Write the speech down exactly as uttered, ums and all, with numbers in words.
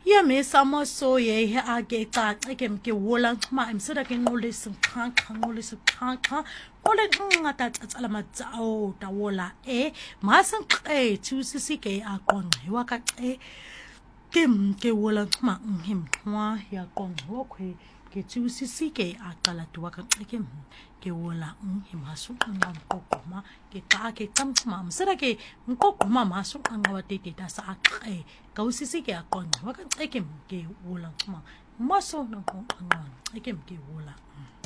ya me samo so ye he a ke ta ke ke wola ma im sera ke ngole sing kha kha ngole sing kha kha ole ngata tsatsala matsao ta wola e ma sang e tu sisi ke a kon wa ka e ke ke wola ma him wa ya kon ho kwe ke tu sisi ke a kala tu wa ka ke ke wola him hasu ngam ko ma ke ka ke tam ma sera ke ko ma ma su ngwa te te ta sa e ka usisi ke a kon wa ka ke ke wola ma ma so no ko ngwa ke ke wola